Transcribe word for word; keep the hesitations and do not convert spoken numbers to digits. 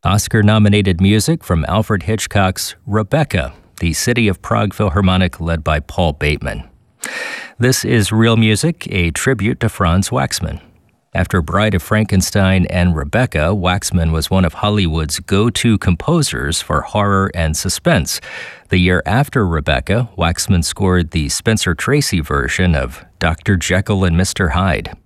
Oscar-nominated music from Alfred Hitchcock's Rebecca, the City of Prague Philharmonic led by Paul Bateman. This is Real Music, a tribute to Franz Waxman. After Bride of Frankenstein and Rebecca, Waxman was one of Hollywood's go-to composers for horror and suspense. The year after Rebecca, Waxman scored the Spencer Tracy version of Doctor Jekyll and Mister Hyde.